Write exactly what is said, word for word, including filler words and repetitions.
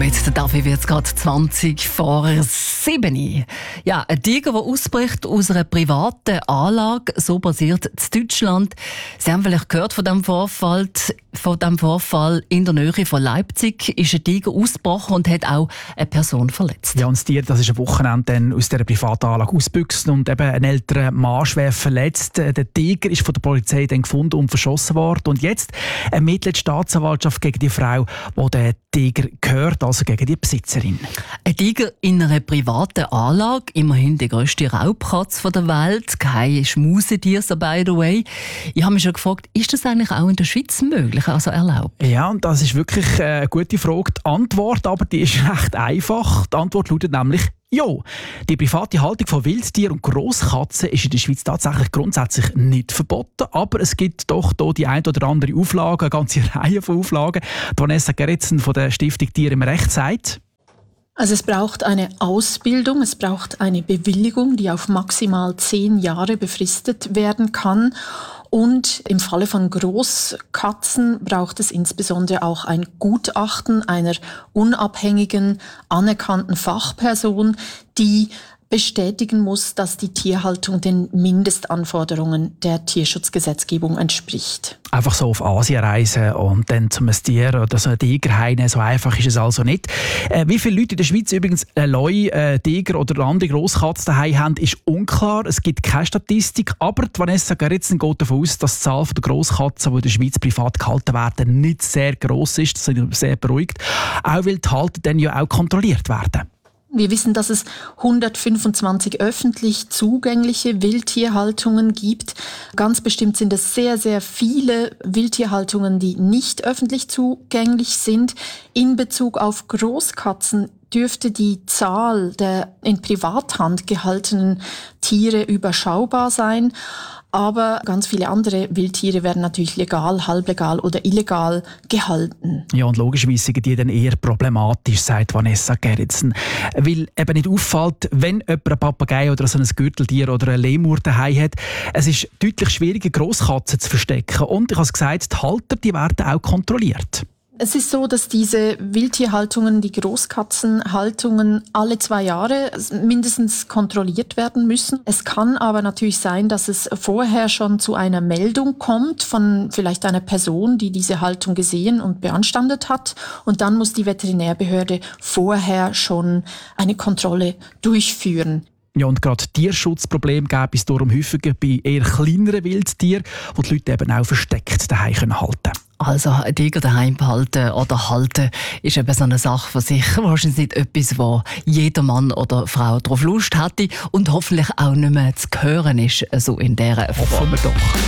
Damit der Davi wird es gerade zwanzig vor sieben. Ja, ein Tiger, der ausbricht aus einer privaten Anlage, so passiert in Deutschland. Sie haben vielleicht gehört von diesem Vorfall. Von diesem Vorfall in der Nähe von Leipzig ist ein Tiger ausgebrochen und hat auch eine Person verletzt. Ja, und das Tier, das ist am Wochenende dann aus dieser privaten Anlage ausgebüchst und eben ein älterer Mann schwer verletzt. Der Tiger ist von der Polizei dann gefunden und verschossen worden. Und jetzt ermittelt die Staatsanwaltschaft gegen die Frau, die der Tiger gehört, also gegen die Besitzerin. Ein Tiger in einer privaten Anlage, immerhin die grösste Raubkatze der Welt, kein Schmusetier, so by the way. Ich habe mich schon gefragt, ist das eigentlich auch in der Schweiz möglich, also erlaubt? Ja, und das ist wirklich eine gute Frage. Die Antwort aber, die ist recht einfach. Die Antwort lautet nämlich ja. Die private Haltung von Wildtieren und Grosskatzen ist in der Schweiz tatsächlich grundsätzlich nicht verboten, aber es gibt doch hier die ein oder andere Auflage, eine ganze Reihe von Auflagen. Vanessa Gerritsen von der Stiftung Tier im Recht sagt: Also es braucht eine Ausbildung, es braucht eine Bewilligung, die auf maximal zehn Jahre befristet werden kann. Und im Falle von Großkatzen braucht es insbesondere auch ein Gutachten einer unabhängigen, anerkannten Fachperson, die bestätigen muss, dass die Tierhaltung den Mindestanforderungen der Tierschutzgesetzgebung entspricht. Einfach so auf Asien reisen und dann zum Tier oder so einen Tiger heimnehmen, so einfach ist es also nicht. Äh, wie viele Leute in der Schweiz übrigens einen Leu, äh, Tiger oder andere Grosskatze daheim haben, ist unklar. Es gibt keine Statistik, aber die Vanessa Gerritsen geht davon aus, dass die Zahl der Grosskatzen, die in der Schweiz privat gehalten werden, nicht sehr gross ist. Das ist sehr beruhigt. Auch weil die Halter dann ja auch kontrolliert werden. Wir wissen, dass es hundertfünfundzwanzig öffentlich zugängliche Wildtierhaltungen gibt. Ganz bestimmt sind es sehr, sehr viele Wildtierhaltungen, die nicht öffentlich zugänglich sind. In Bezug auf Großkatzen dürfte die Zahl der in Privathand gehaltenen Tiere überschaubar sein. Aber ganz viele andere Wildtiere werden natürlich legal, halblegal oder illegal gehalten. Ja, und logischerweise sind die dann eher problematisch, sagt Vanessa Gerritsen. Weil eben nicht auffällt, wenn jemand einen Papagei oder so ein Gürteltier oder einen Lemur daheim hat. Es ist deutlich schwieriger, Grosskatzen zu verstecken. Und ich habe es gesagt, die Halter die werden auch kontrolliert. Es ist so, dass diese Wildtierhaltungen, die Großkatzenhaltungen alle zwei Jahre mindestens kontrolliert werden müssen. Es kann aber natürlich sein, dass es vorher schon zu einer Meldung kommt von vielleicht einer Person, die diese Haltung gesehen und beanstandet hat. Und dann muss die Veterinärbehörde vorher schon eine Kontrolle durchführen. Ja, und gerade Tierschutzprobleme gäbe es darum häufiger bei eher kleineren Wildtieren, die die Leute eben auch versteckt daheim halten können. Also ein Tiger daheim behalten oder halten ist eben so eine Sache für sich. Wahrscheinlich nicht etwas, wo jeder Mann oder Frau darauf Lust hätte und hoffentlich auch nicht mehr zu hören ist, so in dieser Form. Hoffen wir doch.